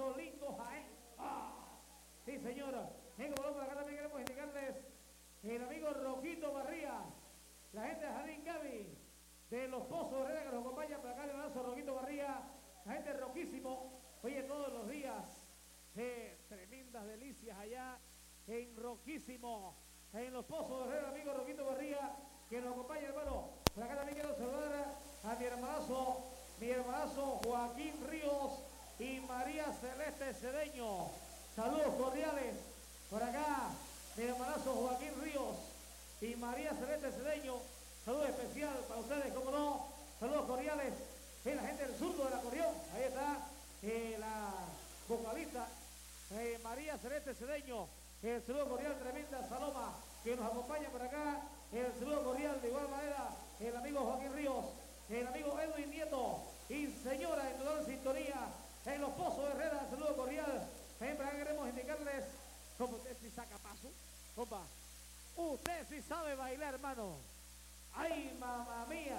Paso Lindo, Jaén. Sí, señora. Venga, por acá también queremos indicarles el amigo Roquito Barría, la gente de Jardín Gaby, de Los Pozos Herrera, que nos acompaña por acá, el abrazo Roquito Barría, la gente Roquísimo, oye, todos los días, tremendas delicias allá en Roquísimo, en Los Pozos Herrera, amigo Roquito Barría, que nos acompaña, hermano. Por acá también quiero saludar a mi hermanazo Joaquín Ríos y María Celeste Cedeño. Saludos cordiales. Por acá, mi hermanazo Joaquín Ríos y María Celeste Cedeño. Saludo especial para ustedes, como no. Saludos cordiales. La gente del surdo del acordeón. Ahí está la vocalista María Celeste Cedeño. El saludo cordial, tremenda Saloma, que nos acompaña por acá. El saludo cordial, de igual manera, el amigo Joaquín Ríos, el amigo Edwin Nieto y señora en total sintonía en Los Pozos Herrera. Saludo cordial. También para acá queremos indicarles, como usted sí saca paso, compa, usted sí sabe bailar, hermano. Ay, mamá mía.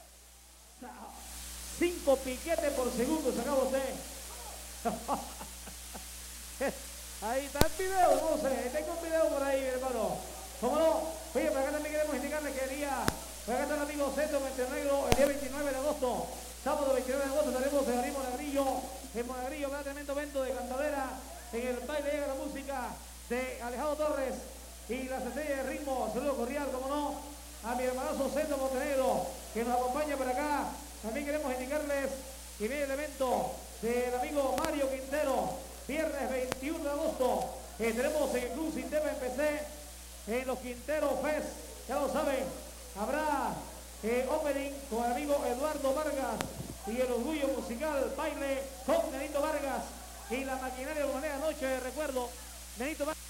5 piquetes por segundo sacaba usted. Ahí está el video, no sé, tengo un video por ahí, hermano. ¿Cómo no? Oye, para acá también queremos indicarle que el día, para acá está el amigo Centro Montenegro, el día 29 de agosto, sábado 29 de agosto, estaremos en Monagrillo, un tremendo evento de cantadera, en el baile llega la música de Alejandro Torres y las estrellas de ritmo. Saludo cordial, como no, a mi hermanazo Centro Montenegro, que nos acompaña por acá. También queremos indicarles que viene el evento del amigo Mario Quintero, viernes 21 de agosto, tenemos en el Club Sintema en PC, en los Quintero Fest, ya lo saben, habrá opening con el amigo Eduardo Vargas y el orgullo musical, baile con Nenito Vargas y la maquinaria de manera noche de recuerdo, Nenito Vargas.